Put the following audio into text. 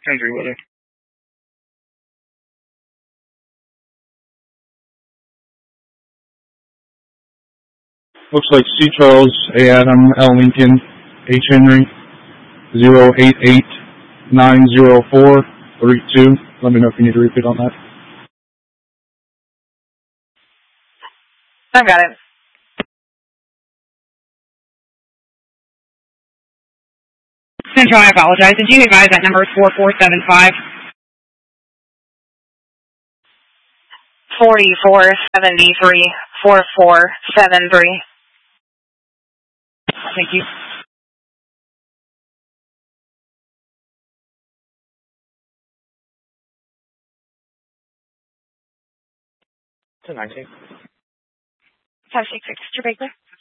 Country weather. Looks like C. Charles, A. Adam, L. Lincoln, H. Henry, 088-904-32. Let me know if you need to repeat on that. I got it. Central, I apologize. Did you advise that number is 4475? 4473, 4473. Thank you. It's a 19. 566, Mr. Baker.